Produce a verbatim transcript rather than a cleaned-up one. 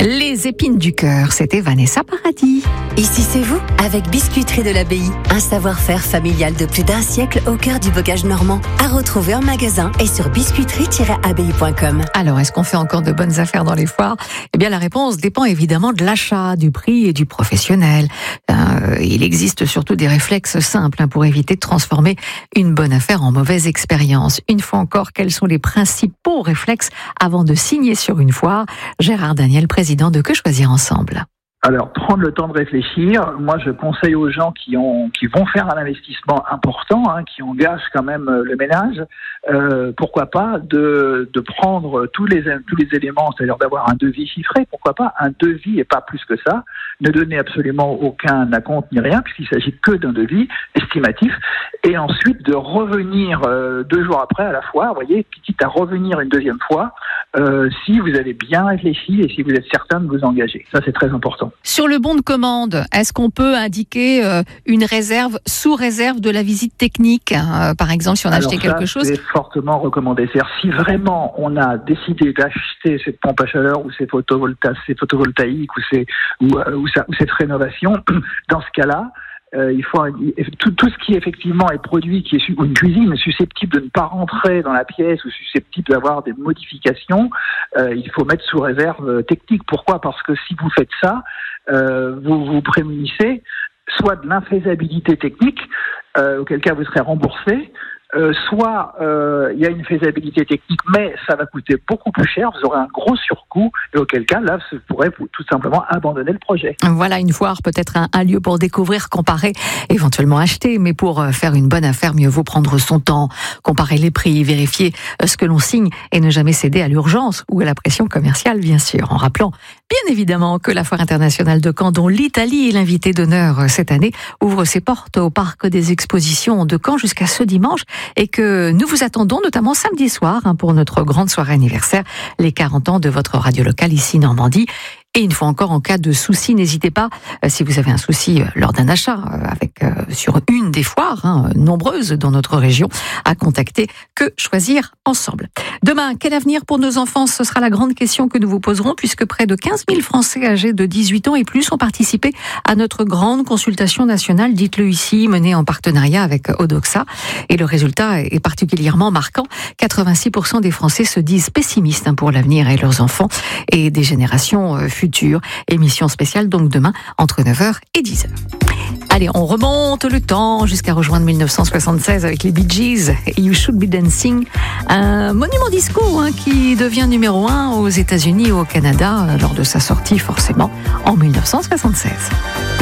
Les épines du cœur, c'était Vanessa Paradis. Ici c'est vous, avec Biscuiterie de l'Abbaye. Un savoir-faire familial de plus d'un siècle au cœur du bocage normand. À retrouver en magasin et sur biscuiterie tiret abbaye point com. Alors, est-ce qu'on fait encore de bonnes affaires dans les foires ? Eh bien, la réponse dépend évidemment de l'achat, du prix et du professionnel. Euh, il existe surtout des réflexes simples hein, pour éviter de transformer une bonne affaire en mauvaise expérience. Une fois encore, quels sont les principaux réflexes avant de signer sur une foire ? Gérard Daniel, président de Que Choisir Ensemble. Alors, prendre le temps de réfléchir. Moi, je conseille aux gens qui ont, qui vont faire un investissement important, hein, qui engagent quand même le ménage, euh, pourquoi pas de, de prendre tous les, tous les éléments, c'est-à-dire d'avoir un devis chiffré, pourquoi pas un devis et pas plus que ça, ne donner absolument aucun acompte ni rien, puisqu'il s'agit que d'un devis estimatif, et ensuite de revenir euh, deux jours après à la foire, vous voyez, quitte à revenir une deuxième fois, euh, si vous avez bien réfléchi et si vous êtes certain de vous engager. Ça, c'est très important. Sur le bon de commande, est-ce qu'on peut indiquer euh, une réserve sous réserve de la visite technique, hein, par exemple, si on a Alors acheté ça, quelque chose ? C'est fortement recommandé. C'est-à-dire, si vraiment on a décidé d'acheter cette pompe à chaleur ou ces, photovolta- ces photovoltaïques ou, ces, ou, euh, ou, ça, ou cette rénovation, dans ce cas-là, Euh, il faut tout, tout ce qui effectivement est produit, qui est ou une cuisine susceptible de ne pas rentrer dans la pièce ou susceptible d'avoir des modifications, euh, il faut mettre sous réserve technique. Pourquoi ? Parce que si vous faites ça, euh, vous vous prémunissez soit de l'infaisabilité technique, euh, auquel cas vous serez remboursé. Euh, soit il euh, y a une faisabilité technique, mais ça va coûter beaucoup plus cher, vous aurez un gros surcoût, et auquel cas, là, vous pourrez tout simplement abandonner le projet. Voilà, une foire peut être un, un lieu pour découvrir, comparer, éventuellement acheter, mais pour faire une bonne affaire, mieux vaut prendre son temps, comparer les prix, vérifier ce que l'on signe, et ne jamais céder à l'urgence ou à la pression commerciale, bien sûr, en rappelant bien évidemment que la Foire internationale de Caen, dont l'Italie est l'invité d'honneur cette année, ouvre ses portes au parc des expositions de Caen jusqu'à ce dimanche, et que nous vous attendons notamment samedi soir hein, pour notre grande soirée anniversaire, les quarante ans de votre radio locale ici Normandie. Et une fois encore, en cas de souci, n'hésitez pas, euh, si vous avez un souci euh, lors d'un achat, euh, avec euh, sur une des foires, hein, nombreuses dans notre région, à contacter Que Choisir Ensemble. Demain, quel avenir pour nos enfants ? Ce sera la grande question que nous vous poserons, puisque près de quinze mille Français âgés de dix-huit ans et plus ont participé à notre grande consultation nationale, dites-le ici, menée en partenariat avec Odoxa. Et le résultat est particulièrement marquant. quatre-vingt-six pour cent des Français se disent pessimistes hein, pour l'avenir et leurs enfants et des générations euh, future. Émission spéciale donc demain entre neuf heures et dix heures. Allez, on remonte le temps jusqu'à rejoindre mille neuf cent soixante-seize avec les Bee Gees et You Should Be Dancing, un monument disco hein, qui devient numéro un aux États-Unis et au Canada lors de sa sortie forcément en mille neuf cent soixante-seize.